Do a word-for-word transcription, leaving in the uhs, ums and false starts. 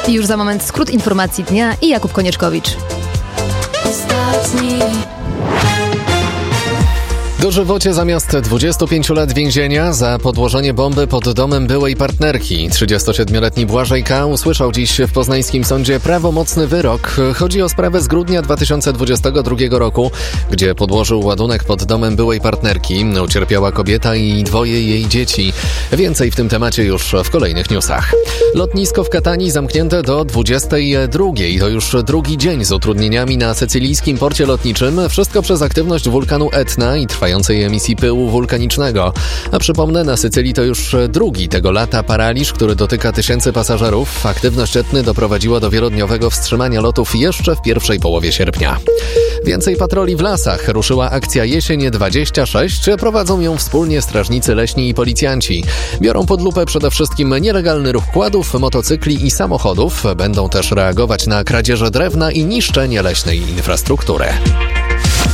Już za moment skrót informacji dnia i Jakub Konieczkowicz. Dożywocie zamiast dwudziestu pięciu lat więzienia za podłożenie bomby pod domem byłej partnerki. trzydziestosiedmioletni Błażej K. usłyszał dziś w poznańskim sądzie prawomocny wyrok. Chodzi o sprawę z grudnia dwa tysiące dwudziestego drugiego roku, gdzie podłożył ładunek pod domem byłej partnerki. Ucierpiała kobieta i dwoje jej dzieci. Więcej w tym temacie już w kolejnych newsach. Lotnisko w Katanii zamknięte do dwudziestej drugiej. To już drugi dzień z utrudnieniami na sycylijskim porcie lotniczym. Wszystko przez aktywność wulkanu Etna i trwającej emisji pyłu wulkanicznego. A przypomnę, na Sycylii to już drugi tego lata paraliż, który dotyka tysięcy pasażerów. Aktywność Etny doprowadziła do wielodniowego wstrzymania lotów jeszcze w pierwszej połowie sierpnia. Więcej patroli w lasach. Ruszyła akcja Jesień dwadzieścia sześć. Prowadzą ją wspólnie strażnicy leśni i policjanci. Biorą pod lupę przede wszystkim nielegalny ruch kładów, motocykli i samochodów. Będą też reagować na kradzieże drewna i niszczenie leśnej infrastruktury.